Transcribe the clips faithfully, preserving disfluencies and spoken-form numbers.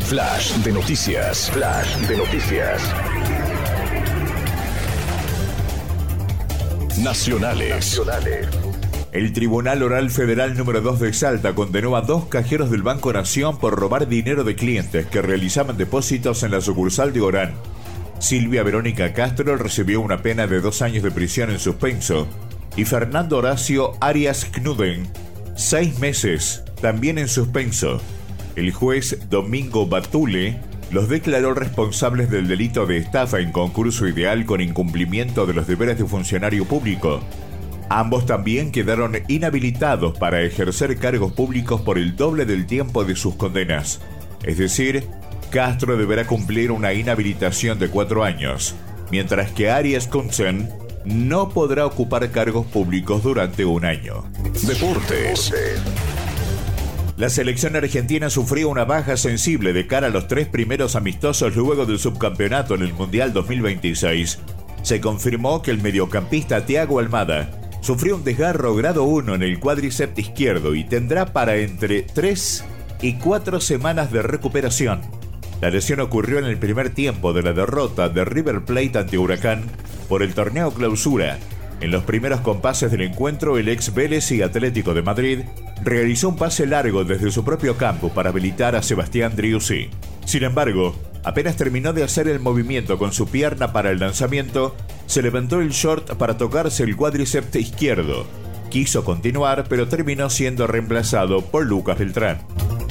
Flash de noticias. Flash de noticias. Nacionales. Nacionales. El Tribunal Oral Federal número dos de Salta condenó a dos cajeros del Banco Nación por robar dinero de clientes que realizaban depósitos en la sucursal de Orán. Silvia Verónica Castro recibió una pena de dos años de prisión en suspenso y Fernando Horacio Arias Knuden, seis meses, también en suspenso. El juez Domingo Batule los declaró responsables del delito de estafa en concurso ideal con incumplimiento de los deberes de funcionario público. Ambos también quedaron inhabilitados para ejercer cargos públicos por el doble del tiempo de sus condenas. Es decir, Castro deberá cumplir una inhabilitación de cuatro años, mientras que Arias Knudsen no podrá ocupar cargos públicos durante un año. Deportes. La selección argentina sufrió una baja sensible de cara a los tres primeros amistosos luego del subcampeonato en el Mundial dos mil veintiséis. Se confirmó que el mediocampista Thiago Almada sufrió un desgarro grado uno en el cuádriceps izquierdo y tendrá para entre tres y cuatro semanas de recuperación. La lesión ocurrió en el primer tiempo de la derrota de River Plate ante Huracán por el torneo Clausura. En los primeros compases del encuentro, el ex Vélez y Atlético de Madrid realizó un pase largo desde su propio campo para habilitar a Sebastián Driussi. Sin embargo, apenas terminó de hacer el movimiento con su pierna para el lanzamiento, se levantó el short para tocarse el cuádriceps izquierdo. Quiso continuar, pero terminó siendo reemplazado por Lucas Beltrán.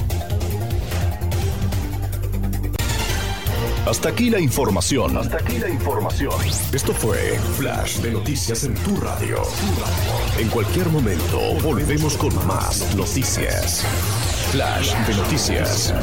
Hasta aquí la información. Hasta aquí la información. Esto fue Flash de Noticias en tu radio. En cualquier momento volvemos con más noticias. Flash de Noticias.